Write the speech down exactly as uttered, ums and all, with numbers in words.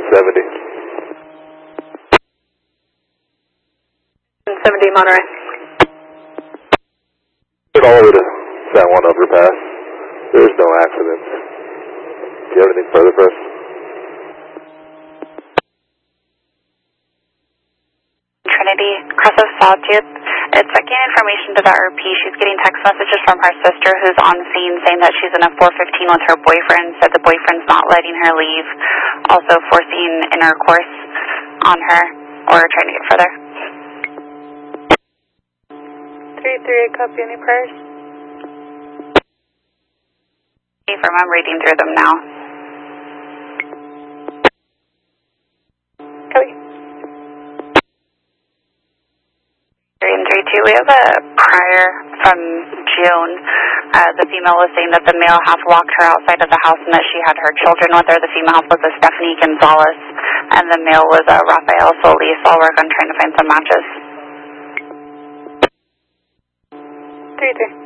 seventy. seventy Monterey. All over to San Juan overpass. There's no accidents. Do you have anything further for us? Trinity, cross of Sawtooth. It's checking information to the R P. She's getting text messages from her sister who's on scene saying that she's in a four fifteen with her boyfriend, said the boyfriend's not letting her leave, also forcing intercourse on her or trying to get further. three three eight, copy, any prayers? From I'm reading through them now. Copy. three and three two, we have a prior from June. Uh, the female was saying that the male half locked her outside of the house and that she had her children with her. The female half was a Stephanie Gonzalez, and the male was a Rafael Solis. I'll work on trying to find some matches. three three.